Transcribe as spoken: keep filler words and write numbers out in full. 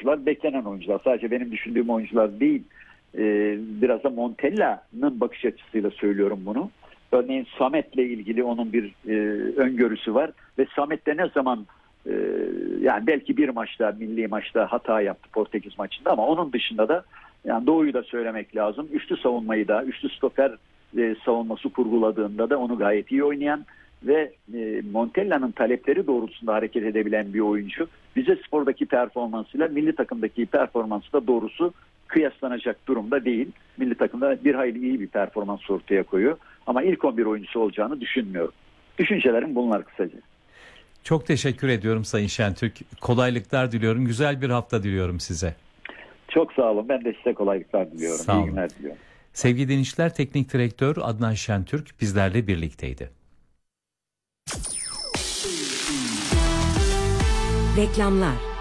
oyuncular beklenen oyuncular. Sadece benim düşündüğüm oyuncular değil. Ee, biraz da Montella'nın bakış açısıyla söylüyorum bunu. Örneğin Samet'le ilgili onun bir e, öngörüsü var ve Samet'te ne zaman e, yani belki bir maçta, milli maçta hata yaptı Portekiz maçında, ama onun dışında da yani Doğu'yu da söylemek lazım. Üçlü savunmayı da, üçlü stoper e, savunması kurguladığında da onu gayet iyi oynayan ve e, Montella'nın talepleri doğrultusunda hareket edebilen bir oyuncu. Rizespor'daki performansıyla milli takımdaki performansı da doğrusu kıyaslanacak durumda değil. Milli takımda bir hayli iyi bir performans ortaya koyuyor. Ama ilk on bir oyuncusu olacağını düşünmüyorum. Düşüncelerim bunlar kısaca. Çok teşekkür ediyorum Sayın Şentürk. Kolaylıklar diliyorum. Güzel bir hafta diliyorum size. Çok sağ olun. Ben de size kolaylıklar diliyorum. Sağ İyi olun. günler diliyorum. Sevgili Dinleyiciler, Teknik Direktör Adnan Şentürk bizlerle birlikteydi. Reklamlar.